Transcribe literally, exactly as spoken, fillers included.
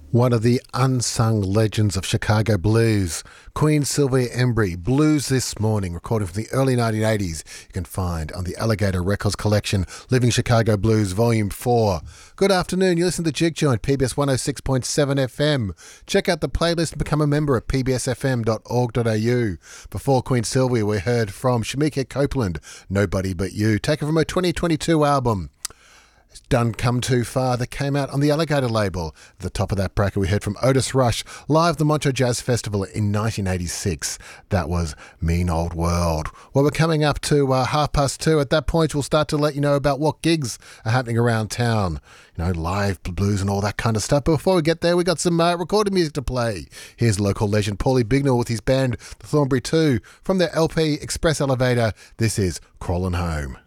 One of the unsung legends of Chicago blues, Queen Sylvia Embry, Blues This Morning, recording from the early nineteen eighties. You can find on the Alligator Records collection, Living Chicago Blues, Volume four. Good afternoon, you listen to Jig Joint, P B S one oh six point seven F M. Check out the playlist and become a member at p b s f m dot org dot a u. Before Queen Sylvia, we heard from Shamika Copeland, Nobody But You, taken from her twenty twenty-two album, Done Come Too Far, that came out on the Alligator label. At the top of that bracket, we heard from Otis Rush, live at the Montreux Jazz Festival in nineteen eighty-six. That was Mean Old World. Well, we're coming up to uh, half past two. At that point, we'll start to let you know about what gigs are happening around town. You know, live blues and all that kind of stuff. But before we get there, we got some uh, recorded music to play. Here's local legend Paulie Bignell with his band, The Thornbury two, from their L P Express Elevator. This is Crawlin' Home.